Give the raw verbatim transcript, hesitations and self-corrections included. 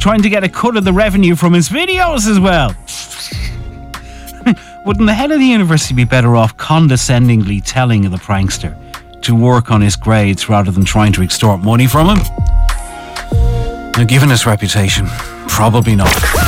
trying to get a cut of the revenue from his videos as well. Wouldn't the head of the university be better off condescendingly telling the prankster to work on his grades rather than trying to extort money from him? Now, given his reputation, probably not.